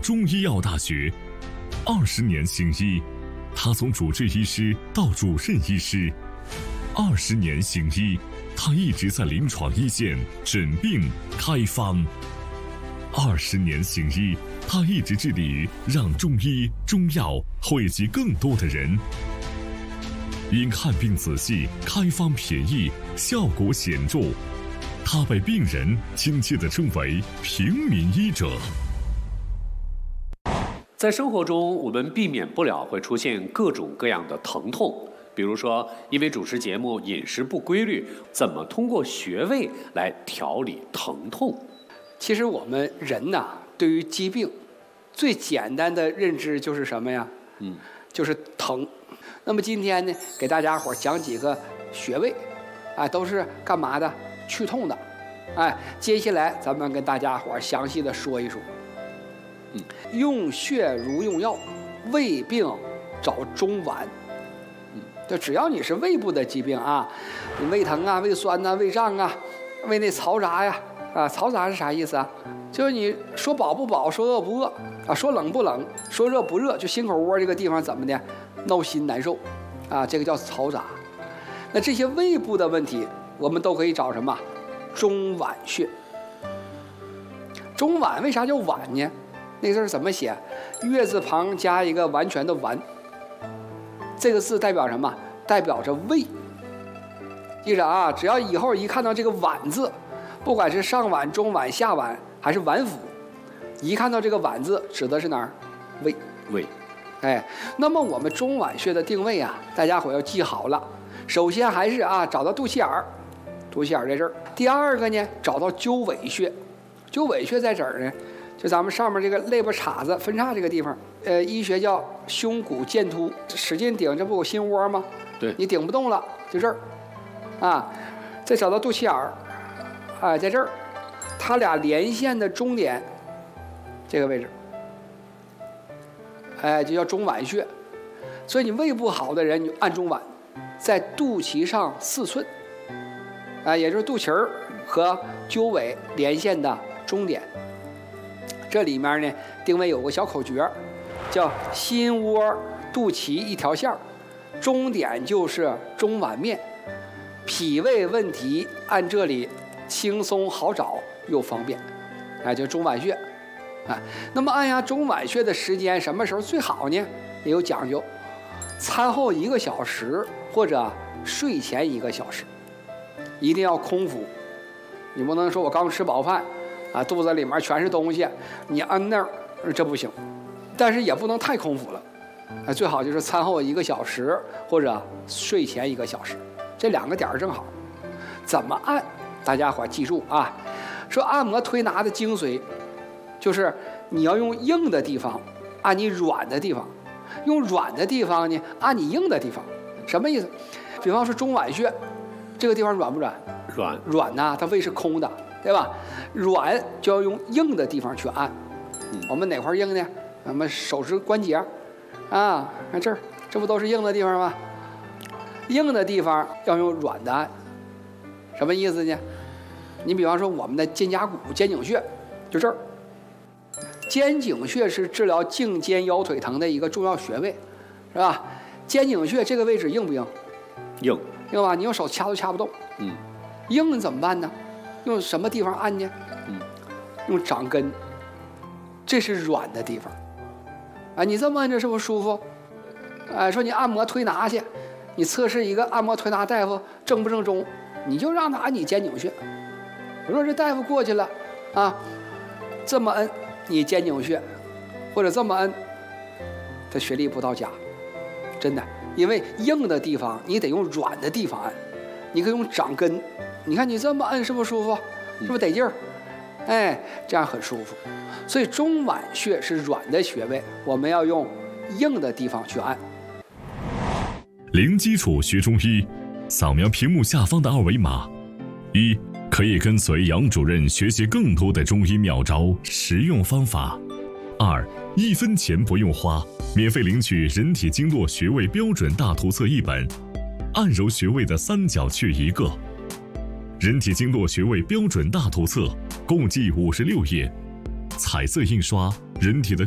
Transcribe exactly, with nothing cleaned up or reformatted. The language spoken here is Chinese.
中医药大学，二十年行医，他从主治医师到主任医师，二十年行医，他一直在临床一线诊病开方。二十年行医，他一直致力于让中医中药惠及更多的人。因看病仔细，开方便宜，效果显著，他被病人亲切地称为平民医者。 在生活中，我们避免不了会出现各种各样的疼痛，比如说因为主持节目饮食不规律，怎么通过穴位来调理疼痛？ 其实我们人呐，对于疾病最简单的认知就是什么呀？嗯，就是疼。那么今天呢，给大家伙讲几个穴位，啊，都是干嘛的？去痛的。哎，接下来咱们跟大家伙详细的说一说。嗯，用穴如用药，胃病找中脘。嗯，就只要你是胃部的疾病啊，你胃疼啊、胃酸呐、啊、胃胀啊、胃内嘈杂呀。啊，嘈杂是啥意思啊？就是你说饱不饱，说饿不饿啊，说冷不冷，说热不热，就心口窝这个地方怎么的，闹心难受，啊，这个叫嘈杂。那这些胃部的问题，我们都可以找什么？中脘穴。中脘为啥叫脘呢？那个字怎么写？月字旁加一个完全的完，这个字代表什么？代表着胃。记着啊，只要以后一看到这个脘字，不管是上脘、中脘、下脘还是脘腹，一看到这个脘字，指的是哪儿？胃。 胃。 哎，那么我们中脘穴的定位啊，大家伙要记好了。首先还是啊，找到肚脐眼儿，肚脐眼儿在这儿。第二个呢，找到鸠尾穴。鸠尾穴在这儿呢，就咱们上面这个肋巴叉子分叉这个地方，呃，医学叫胸骨剑突，使劲顶，这不有心窝吗？ 对， 你顶不动了，就这儿，啊，再找到肚脐眼儿。哎，在这儿，它俩连线的中点，这个位置，哎，就叫中脘穴。所以你胃不好的人，你就按中脘，在肚脐上四寸，哎，也就是肚脐儿和鸠尾连线的中点。这里面呢，定位有个小口诀，叫心窝肚脐一条线儿，中点就是中脘面，脾胃问题按这里。轻松好找又方便，哎，就中脘穴，啊，那么按下中脘穴的时间什么时候最好呢？也有讲究，餐后一个小时或者睡前一个小时，一定要空腹，你不能说我刚吃饱饭，啊，肚子里面全是东西，你按那儿这不行，但是也不能太空腹了，哎，最好就是餐后一个小时或者睡前一个小时，这两个点儿正好。怎么按？大家伙记住啊，说按摩推拿的精髓，就是你要用硬的地方按你软的地方，用软的地方呢按你硬的地方。什么意思？比方说中脘穴，这个地方软不软？ 软。 软呐、啊，它胃是空的，对吧？软就要用硬的地方去按。嗯、我们哪块硬呢？我们手指关节啊，看这儿，这不都是硬的地方吗？硬的地方要用软的按。什么意思呢？你比方说我们的肩胛骨、肩颈穴，就这儿。肩颈穴是治疗颈肩腰腿疼的一个重要穴位，是吧？肩颈穴这个位置硬不硬？ 硬， 硬吧？你用手掐都掐不动。嗯。硬怎么办呢？用什么地方按呢？嗯。用掌根，这是软的地方。啊，你这么按着是不是舒服？哎，说你按摩推拿去，你测试一个按摩推拿大夫正不正宗？你就让他按你肩颈穴。我说这大夫过去了啊，这么摁你肩颈穴，或者这么摁，他穴力不到家，真的。因为硬的地方你得用软的地方按，你可以用掌根。你看你这么摁是不是舒服？是不是得劲儿？哎，这样很舒服。所以中脘穴是软的穴位，我们要用硬的地方去按。 零基础学中医。扫描屏幕下方的二维码，一可以跟随杨主任学习更多的中医妙招、实用方法；二一分钱不用花，免费领取人体经络穴位标准大图册一本，按揉穴位的三角穴一个。人体经络穴位标准大图册共计五十六页，彩色印刷人体的